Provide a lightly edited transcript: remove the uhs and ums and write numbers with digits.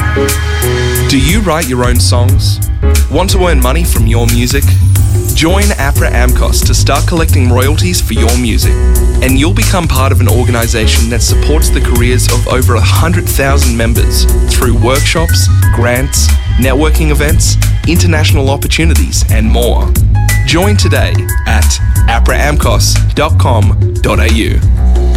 Do you write your own songs? Want to earn money from your music? Join APRA AMCOS to start collecting royalties for your music, and you'll become part of an organisation that supports the careers of over 100,000 members through workshops, grants, networking events, international opportunities, and more. Join today at apraamcos.com.au.